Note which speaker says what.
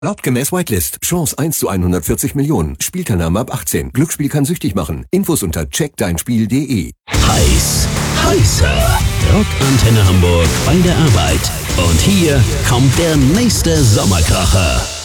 Speaker 1: Laut gemäß Whitelist. Chance 1 zu 140 Millionen. Spielteilnahme ab 18. Glücksspiel kann süchtig machen. Infos unter checkdeinspiel.de.
Speaker 2: Heiß, heißer. Rockantenne Hamburg bei der Arbeit. Und hier kommt der nächste Sommerkracher.